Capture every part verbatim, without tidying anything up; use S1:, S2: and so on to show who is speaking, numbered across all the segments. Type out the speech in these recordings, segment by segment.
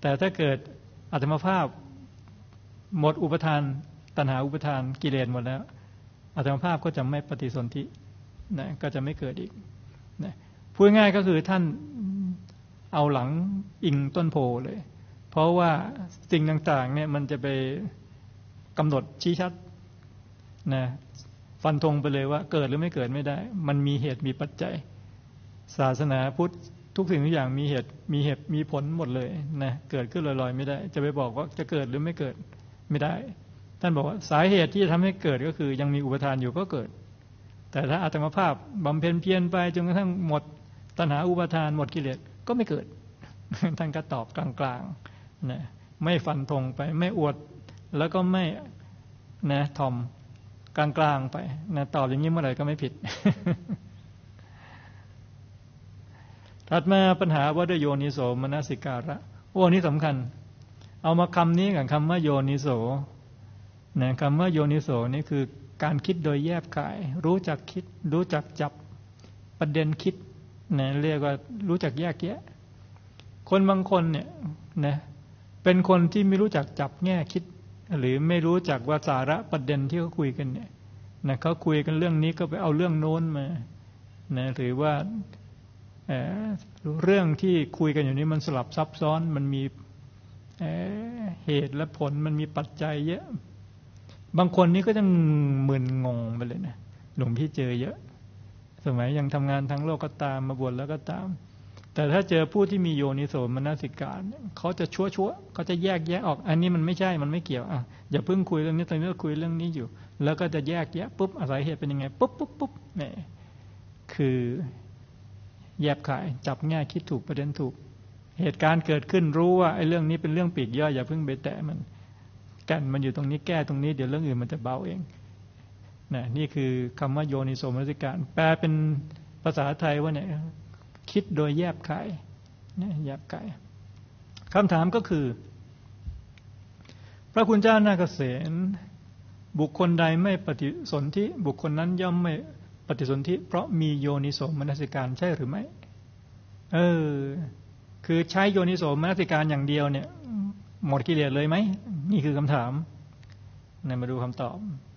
S1: แต่ถ้าเกิดอัตมภาพหมดอุปทานตัณหาอุปทานกิเลสหมดแล้วอัตมภาพก็จะไม่ปฏิสนธินะก็จะไม่เกิดอีกนะพูดง่ายก็คือท่านเอาหลังอิงต้นโพเลยเพราะว่าสิ่งต่างๆเนี่ยมันจะไปกำหนดชี้ชัดนะฟันธงไปเลยว่าเกิดหรือไม่เกิดไม่ได้มันมีเหตุมีปัจจัยศาสนาพุทธทุกสิ่งทุกอย่างมีเหตุมีเหตุมีผลหมดเลยนะเกิดขึ้นลอยๆไม่ได้จะไปบอกว่าจะเกิดหรือไม่เกิดไม่ได้ท่านบอกว่าสาเหตุที่จะทำให้เกิดก็คือยังมีอุปทานอยู่ก็เกิดแต่ถ้าอาตมภาพบำเพ็ญเพียรไปจนกระทั่งหมดตัณหาอุปทานหมดกิเลสก็ไม่เกิด ท่านก็ตอบกลางๆนะไม่ฟันธงไปไม่อวดแล้วก็ไม่นะทอมกลางๆไปนะตอบอย่างนี้เมื่อไหร่ก็ไม่ผิด ถัดมาปัญหาว่าด้วยโยนิโสมนสิการะโอ้นี่สำคัญเอามาคำนี้กับคำว่าโยนิโสนะคำว่าโยนิโสนี่คือการคิดโดยแยบกายรู้จักคิดรู้จักจับประเด็นคิดนะเรียกว่ารู้จักแยกแยะคนบางคนเนี่ยนะเป็นคนที่ไม่รู้จักจับแง่คิดหรือไม่รู้จักว่าสาระประเด็นที่เขาคุยกันเนี่ยนะเขาคุยกันเรื่องนี้ก็ไปเอาเรื่องโน้นมานะหรือว่าเอ่อเรื่องที่คุยกันอยู่นี้มันสลับซับซ้อนมันมีเอ่อเหตุและผลมันมีปัจจัยเยอะบางคนนี่ก็จะมึนงงไปเลยนะหลวงพี่เจอเยอะสมัยยังทำงานทั้งโลกก็ตามมาบวชแล้วก็ตามแต่ถ้าเจอผู้ที่มีโยนิโสมนสิการเขาจะชั่วชั่วเขาจะแยกแยะออกอันนี้มันไม่ใช่มันไม่เกี่ยวอ่ะอย่าเพิ่งคุยเรื่องนี้ตอนนี้เราคุยเรื่องนี้อยู่แล้วก็จะแยกแยะปุ๊บอาศัยเหตุเป็นยังไงปุ๊บปุ๊บปุ๊บนี่คือแยบขายจับแง่คิดถูกประเด็นถูกเหตุการณ์เกิดขึ้นรู้ว่าไอ้เรื่องนี้เป็นเรื่องปีกย่อยอย่าเพิ่งไปแตะมันกันมันอยู่ตรงนี้แก้ตรงนี้เดี๋ยวเรื่องอื่นมันจะเบาเองนะนี่คือคำว่าโยนิโสมนสิการแปลเป็นภาษาไทยว่าเนี่ยคิดโดยแยบขายนะแยบขายคำถามก็คือพระคุณเจ้านาคเสนบุคคลใดไม่ปฏิสนธิบุคคลนั้นย่อมไม่ปฏิสนธิเพราะมีโยนิโสมนสิการใช่หรือไม่เออคือใช้โยนิโสมนสิการอย่างเดียวเนี่ยหมดกิเลสเลยไหมนี่คือคำถามนะมาดูคำตอบ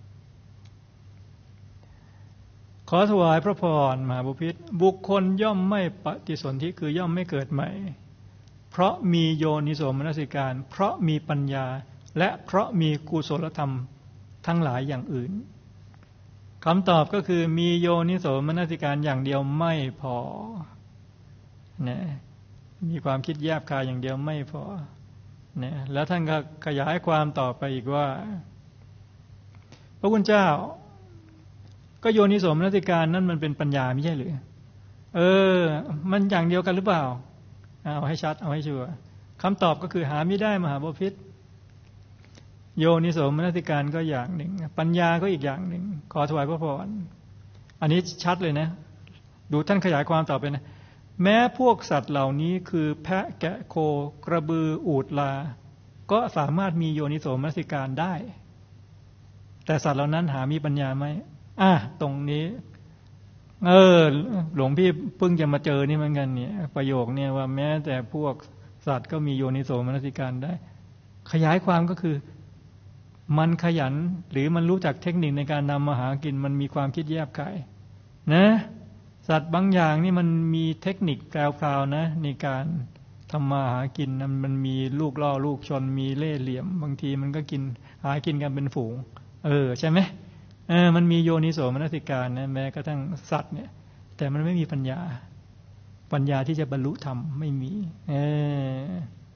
S1: ขอถวายพระพรมหาบพิตรบุคคลย่อมไม่ปฏิสนธิคือย่อมไม่เกิดใหม่เพราะมีโยนิโสมนสิการเพราะมีปัญญาและเพราะมีกุศลธรรมทั้งหลายอย่างอื่นคำตอบก็คือมีโยนิโสมนสิการอย่างเดียวไม่พอนะมีความคิดแยบคายอย่างเดียวไม่พอนะแล้วท่านก็ขยายความต่อไปอีกว่าพระคุณเจ้าก็โยนิโสมนสิการนั้นมันเป็นปัญญาไม่ใช่หรือเออมันอย่างเดียวกันหรือเปล่าเอาให้ชัดเอาให้ชัวร์คำตอบก็คือหาไม่ได้มหาบพิตรโยนิโสมนสิการก็อย่างหนึ่งปัญญาก็อีกอย่างหนึ่งขอถวายพระพรอันนี้ชัดเลยนะดูท่านขยายความต่อไปนะแม้พวกสัตว์เหล่านี้คือแพะแกะโคกระบืออูฐลาก็สามารถมีโยนิโสมนสิการได้แต่สัตว์เหล่านั้นหามีปัญญาไหมอ่ะตรงนี้เออหลวงพี่เพิ่งจะมาเจอนี่เหมือนกันเนี่ยประโยคเนี่ยว่าแม้แต่พวกสัตว์ก็มีโยนิโสมนสิการได้ขยายความก็คือมันขยันหรือมันรู้จักเทคนิคในการนำมาหากินมันมีความคิดแยบคายนะสัตว์บางอย่างนี่มันมีเทคนิคแพรวๆนะในการทำมาหากินมันมีลูกล่อลูกชนมีเล่ห์เหลี่ยมบางทีมันก็กินหากินกันเป็นฝูงเออใช่ไหมเออมันมีโยนิโสมนสิการนะแม้กระทั่งสัตว์เนี่ยแต่มันไม่มีปัญญาปัญญาที่จะบรรลุธรรมไม่มีเออ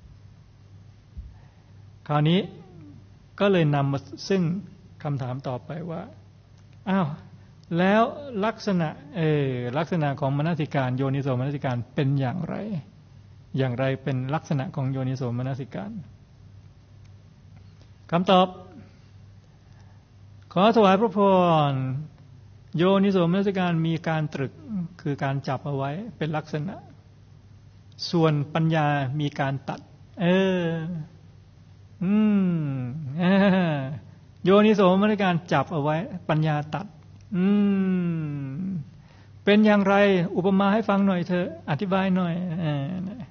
S1: คราวนี้ก็เลยนำมาซึ่งคำถามต่อไปว่าอ้าวแล้วลักษณะเออลักษณะของมนสิการโยนิโสมนสิการเป็นอย่างไรอย่างไรเป็นลักษณะของโยนิโสมนสิการคำตอบขอถวายพระพรโยนิโสมนสิการมีการตรึกคือการจับเอาไว้เป็นลักษณะส่วนปัญญามีการตัดเอออืมโยนิโสมนสิการจับเอาไว้ปัญญาตัดอืมเป็นอย่างไรอุปมาให้ฟังหน่อยเถอะอธิบายหน่อย